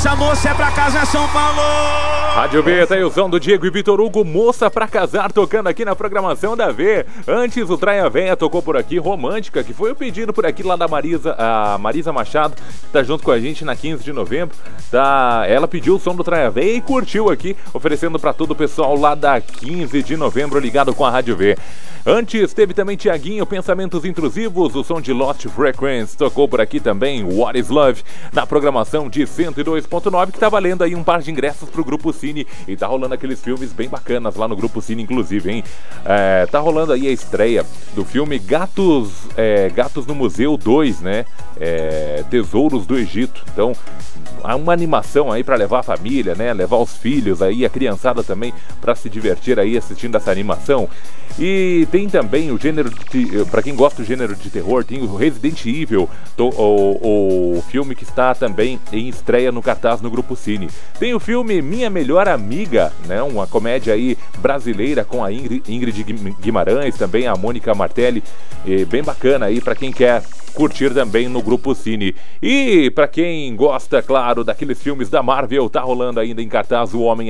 Moça, moça, é pra casa São Paulo. Rádio V, tá aí o som do Diego e Vitor Hugo, Moça pra Casar, tocando aqui na programação da V. Antes o Traia Venha tocou por aqui, Romântica, que foi o pedido por aqui lá da Marisa, a Marisa Machado, que tá junto com a gente na 15 de novembro. Ela pediu o som do Traia Venha e curtiu aqui, oferecendo pra todo o pessoal lá da 15 de novembro ligado com a Rádio V. Antes teve também Tiaguinho, Pensamentos Intrusivos, o som de Lost Frequency, tocou por aqui também What Is Love, na programação de 102.9, que tá valendo aí um par de ingressos pro Grupo Cine, e tá rolando aqueles filmes bem bacanas lá no Grupo Cine, inclusive, hein? Tá rolando aí a estreia do filme Gatos no Museu 2, né? Tesouros do Egito. Então, há uma animação aí pra levar a família, né? Levar os filhos aí, a criançada também, pra se divertir aí assistindo essa animação. E tem também o gênero para quem gosta do gênero de terror, tem o Resident Evil, o filme que está também em estreia no cartaz no Grupo Cine. Tem o filme Minha Melhor Amiga, né, uma comédia aí brasileira com a Ingrid Guimarães, também a Mônica Martelli, bem bacana aí para quem quer curtir também no Grupo Cine. E para quem gosta, claro, daqueles filmes da Marvel, tá rolando ainda em cartaz o Homem